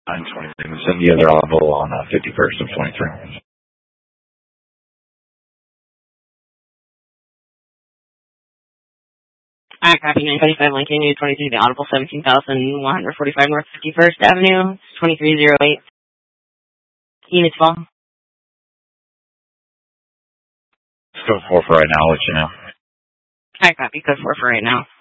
923. Send the other audible on 51st of 23. I copy 925 Lincoln, Unit 23, the audible 17,145 North 51st Avenue, 2308. Unit 12. Let's go 4 for right now, I'll let you know. I copy code 4 for right now.